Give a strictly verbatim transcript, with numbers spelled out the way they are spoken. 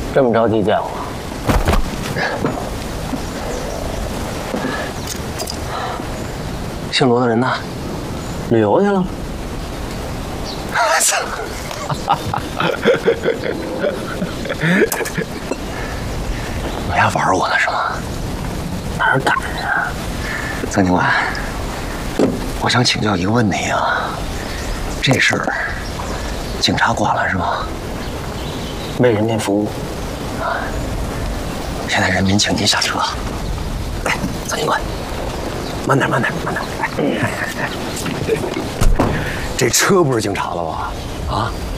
这么着急见我？姓罗的人呢？旅游去了？你还玩我呢是吗？哪儿敢啊！曾警官，我想请教一个问题啊，这事儿警察管了是吗？为人民服务啊！现在人民请您下车。哎，曾警官，慢点，慢点，慢点。哎，这车不是警察的吧？啊！